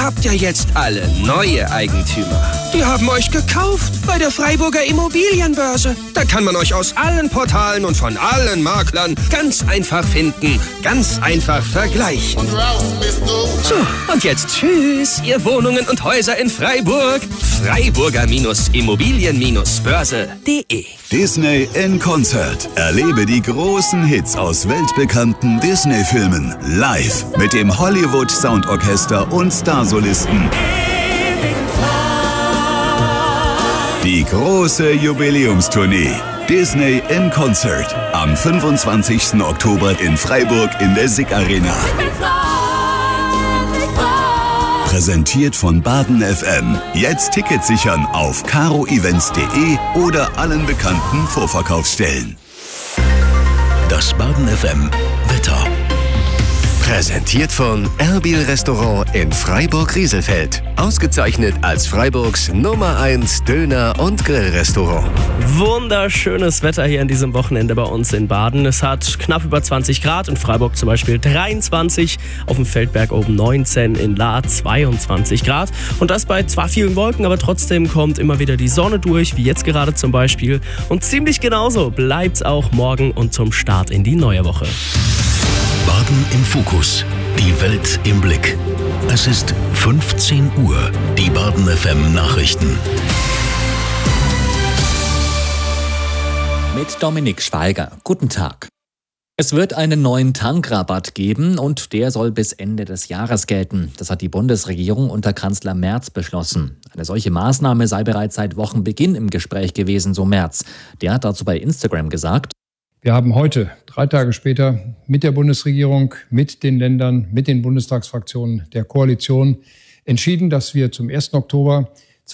habt ja jetzt alle neue Eigentümer. Die haben euch gekauft bei der Freiburger Immobilienbörse. Da kann man euch aus allen Portalen und von allen Maklern ganz einfach finden, ganz einfach vergleichen. Und raus bist du. So, und jetzt tschüss, ihr Wohnungen und Häuser in Freiburg. Freiburger-Immobilien-Börse.de. Disney in Concert. Erlebe die großen Hits aus weltbekannten Disney-Filmen live mit dem Hollywood Soundorchester und Starsolisten. Die große Jubiläumstournee Disney in Concert am 25. Oktober in Freiburg in der SICK Arena. Präsentiert von Baden FM. Jetzt Tickets sichern auf caroevents.de oder allen bekannten Vorverkaufsstellen. Das Baden FM Wetter. Präsentiert von Erbil Restaurant in Freiburg-Rieselfeld. Ausgezeichnet als Freiburgs Nummer 1 Döner- und Grillrestaurant. Wunderschönes Wetter hier an diesem Wochenende bei uns in Baden. Es hat knapp über 20 Grad, in Freiburg zum Beispiel 23, auf dem Feldberg oben 19, in Lahr 22 Grad. Und das bei zwar vielen Wolken, aber trotzdem kommt immer wieder die Sonne durch, wie jetzt gerade zum Beispiel. Und ziemlich genauso bleibt's auch morgen und zum Start in die neue Woche. Baden im Fokus. Die Welt im Blick. Es ist 15 Uhr. Die Baden FM Nachrichten. Mit Dominik Schweiger. Guten Tag. Es wird einen neuen Tankrabatt geben und der soll bis Ende des Jahres gelten. Das hat die Bundesregierung unter Kanzler Merz beschlossen. Eine solche Maßnahme sei bereits seit Wochenbeginn im Gespräch gewesen, so Merz. Der hat dazu bei Instagram gesagt: Wir haben heute, 3 Tage später, mit der Bundesregierung, mit den Ländern, mit den Bundestagsfraktionen der Koalition entschieden, dass wir zum 1. Oktober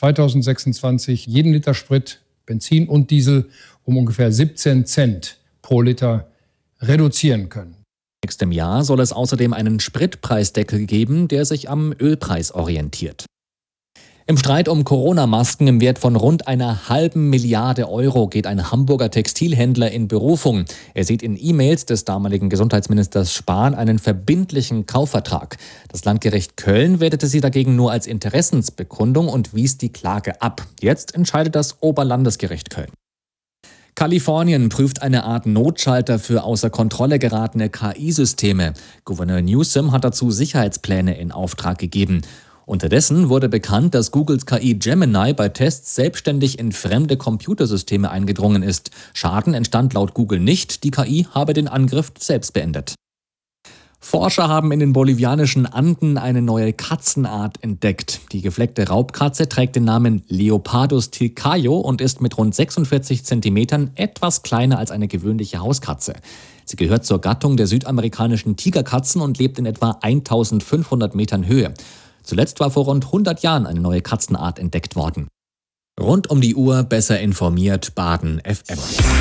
2026 jeden Liter Sprit, Benzin und Diesel um ungefähr 17 Cent pro Liter reduzieren können. Nächstem Jahr soll es außerdem einen Spritpreisdeckel geben, der sich am Ölpreis orientiert. Im Streit um Corona-Masken im Wert von rund 1,5 Milliarde € geht ein Hamburger Textilhändler in Berufung. Er sieht in E-Mails des damaligen Gesundheitsministers Spahn einen verbindlichen Kaufvertrag. Das Landgericht Köln wertete sie dagegen nur als Interessensbekundung und wies die Klage ab. Jetzt entscheidet das Oberlandesgericht Köln. Kalifornien prüft eine Art Notschalter für außer Kontrolle geratene KI-Systeme. Gouverneur Newsom hat dazu Sicherheitspläne in Auftrag gegeben. Unterdessen wurde bekannt, dass Googles KI Gemini bei Tests selbstständig in fremde Computersysteme eingedrungen ist. Schaden entstand laut Google nicht, die KI habe den Angriff selbst beendet. Forscher haben in den bolivianischen Anden eine neue Katzenart entdeckt. Die gefleckte Raubkatze trägt den Namen Leopardus tilcayo und ist mit rund 46 Zentimetern etwas kleiner als eine gewöhnliche Hauskatze. Sie gehört zur Gattung der südamerikanischen Tigerkatzen und lebt in etwa 1500 Metern Höhe. Zuletzt war vor rund 100 Jahren eine neue Katzenart entdeckt worden. Rund um die Uhr besser informiert Baden FM.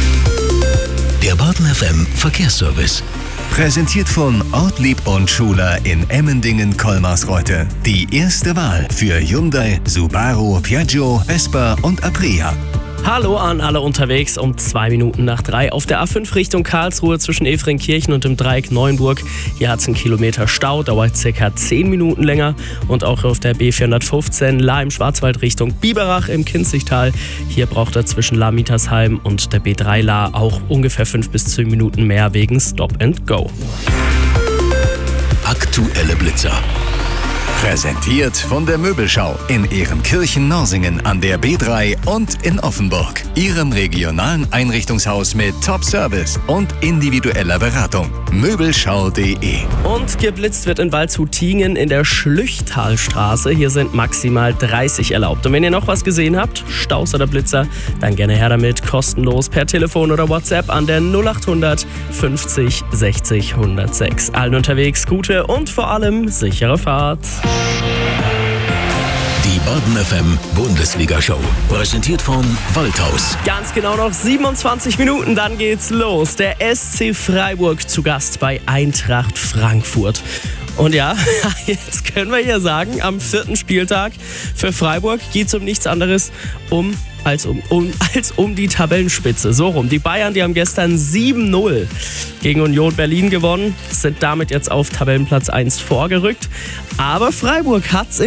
Der Baden FM Verkehrsservice. Präsentiert von Ortlieb und Schuler in Emmendingen-Kolmarsreuth. Die erste Wahl für Hyundai, Subaru, Piaggio, Vespa und Aprilia. Hallo an alle unterwegs um 2 Minuten nach 3 auf der A5 Richtung Karlsruhe zwischen Efringkirchen und dem Dreieck Neuenburg. Hier hat es einen Kilometer Stau, dauert ca. 10 Minuten länger. Und auch auf der B415 Lahr im Schwarzwald Richtung Biberach im Kinzigtal. Hier braucht er zwischen Lahr-Mietersheim und der B3 Lahr auch ungefähr 5 bis 10 Minuten mehr wegen Stop and Go. Aktuelle Blitzer. Präsentiert von der Möbelschau in Ehrenkirchen-Norsingen an der B3 und in Offenburg. Ihrem regionalen Einrichtungshaus mit Top-Service und individueller Beratung. Möbelschau.de. Und geblitzt wird in Waldshut-Tiengen in der Schlüchtalstraße. Hier sind maximal 30 erlaubt. Und wenn ihr noch was gesehen habt, Staus oder Blitzer, dann gerne her damit. Kostenlos per Telefon oder WhatsApp an der 0800 50 60 106. Allen unterwegs gute und vor allem sichere Fahrt. Die Baden FM Bundesliga-Show. Präsentiert von Waldhaus. Ganz genau noch 27 Minuten, dann geht's los. Der SC Freiburg zu Gast bei Eintracht Frankfurt. Und ja, jetzt können wir hier sagen, am 4. Spieltag für Freiburg geht es um nichts anderes als um die Tabellenspitze. So rum. Die Bayern, die haben gestern 7-0 gegen Union Berlin gewonnen, sind damit jetzt auf Tabellenplatz 1 vorgerückt. Aber Freiburg hat's